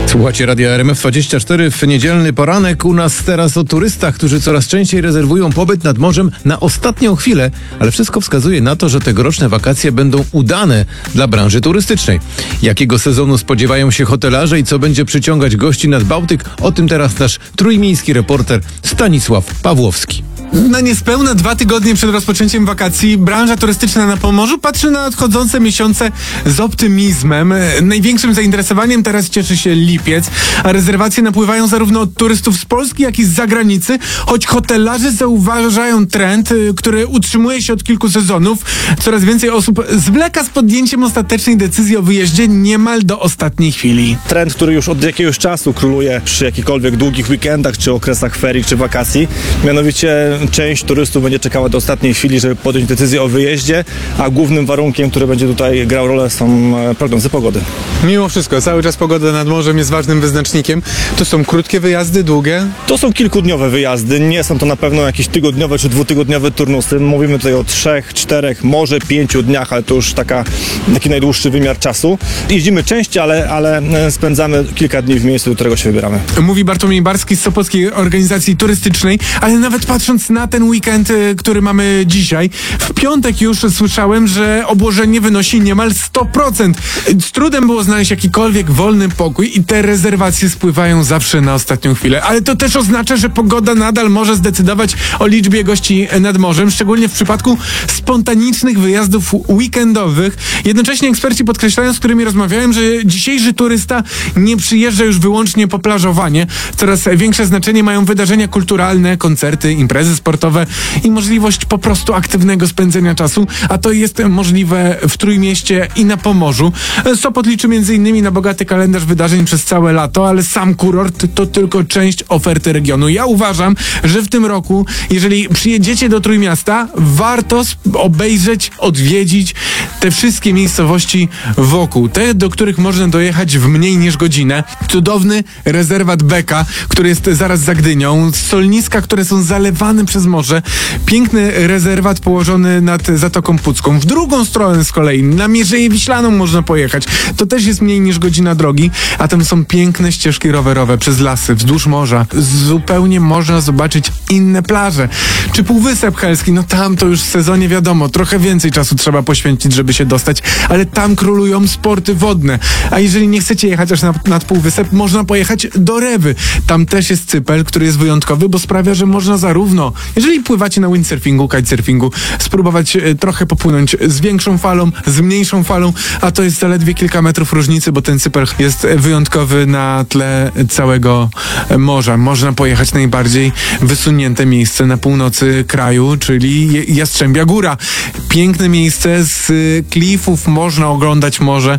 Słuchacie Radia RMF24 w niedzielny poranek. U nas teraz o turystach, którzy coraz częściej rezerwują pobyt nad morzem na ostatnią chwilę, ale wszystko wskazuje na to, że tegoroczne wakacje będą udane dla branży turystycznej. Jakiego sezonu spodziewają się hotelarze i co będzie przyciągać gości nad Bałtyk? O tym teraz nasz trójmiejski reporter Stanisław Pawłowski. Na niespełna 2 tygodnie przed rozpoczęciem wakacji branża turystyczna na Pomorzu patrzy na nadchodzące miesiące z optymizmem. Największym zainteresowaniem teraz cieszy się lipiec, a rezerwacje napływają zarówno od turystów z Polski, jak i z zagranicy, choć hotelarze zauważają trend, który utrzymuje się od kilku sezonów. Coraz więcej osób zwleka z podjęciem ostatecznej decyzji o wyjeździe niemal do ostatniej chwili. Trend, który już od jakiegoś czasu króluje przy jakichkolwiek długich weekendach, czy okresach ferii, czy wakacji, mianowicie część turystów będzie czekała do ostatniej chwili, żeby podjąć decyzję o wyjeździe, a głównym warunkiem, który będzie tutaj grał rolę, są prognozy pogody. Mimo wszystko, cały czas pogoda nad morzem jest ważnym wyznacznikiem. To są krótkie wyjazdy, długie? To są kilkudniowe wyjazdy, nie są to na pewno jakieś tygodniowe czy dwutygodniowe turnusy. Mówimy tutaj o 3, 4, może 5 dniach, ale to już taki najdłuższy wymiar czasu. Jeździmy częściej, ale spędzamy kilka dni w miejscu, do którego się wybieramy. Mówi Bartłomiej Barski z Sopockiej Organizacji Turystycznej, ale nawet patrząc na ten weekend, który mamy dzisiaj, w piątek już słyszałem, że obłożenie wynosi niemal 100%. Z trudem było znaleźć jakikolwiek wolny pokój i te rezerwacje spływają zawsze na ostatnią chwilę. Ale to też oznacza, że pogoda nadal może zdecydować o liczbie gości nad morzem, szczególnie w przypadku spontanicznych wyjazdów weekendowych. Jednocześnie eksperci podkreślają, z którymi rozmawiałem, że dzisiejszy turysta nie przyjeżdża już wyłącznie po plażowanie. Coraz większe znaczenie mają wydarzenia kulturalne, koncerty, imprezy sportowe i możliwość po prostu aktywnego spędzenia czasu, a to jest możliwe w Trójmieście i na Pomorzu. Sopot liczy m.in. na bogaty kalendarz wydarzeń przez całe lato, ale sam kurort to tylko część oferty regionu. Ja uważam, że w tym roku, jeżeli przyjedziecie do Trójmiasta, warto obejrzeć, odwiedzić te wszystkie miejscowości wokół, te, do których można dojechać w mniej niż godzinę. Cudowny rezerwat Beka, który jest zaraz za Gdynią, solniska, które są zalewane przez morze, piękny rezerwat położony nad Zatoką Pucką. W drugą stronę z kolei, na Mierzeję Wiślaną można pojechać. To też jest mniej niż godzina drogi, a tam są piękne ścieżki rowerowe przez lasy, wzdłuż morza. Zupełnie można zobaczyć inne plaże. Czy Półwysep Helski, no tam to już w sezonie wiadomo, trochę więcej czasu trzeba poświęcić, żeby się dostać, ale tam królują sporty wodne. A jeżeli nie chcecie jechać aż nad Półwysep, można pojechać do Rewy. Tam też jest cypel, który jest wyjątkowy, bo sprawia, że można zarówno, jeżeli pływacie na windsurfingu, kitesurfingu, spróbować trochę popłynąć z większą falą, z mniejszą falą, a to jest zaledwie kilka metrów różnicy, bo ten cypel jest wyjątkowy na tle całego morza. Można pojechać najbardziej wysunięte miejsce na północy kraju, czyli Jastrzębia Góra. Piękne miejsce, z klifów można oglądać morze.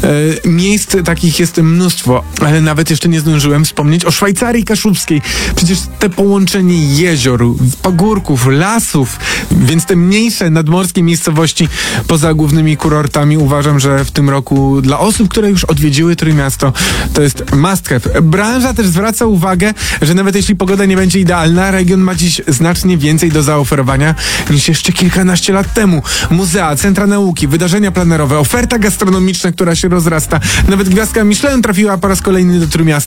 Miejsc takich jest mnóstwo, ale nawet jeszcze nie zdążyłem wspomnieć o Szwajcarii Kaszubskiej. Przecież te połączenie jezior, pagórków, lasów, więc te mniejsze nadmorskie miejscowości poza głównymi kurortami uważam, że w tym roku dla osób, które już odwiedziły Trójmiasto, to jest must have. Branża też zwraca uwagę, że nawet jeśli pogoda nie będzie idealna, region ma dziś znacznie więcej do zaoferowania niż jeszcze kilkanaście lat temu. Muzea, centra nauki, wydarzenia plenerowe, oferta gastronomiczna, która się rozrasta. Nawet gwiazdka Michelin trafiła po raz kolejny do Trójmiasta.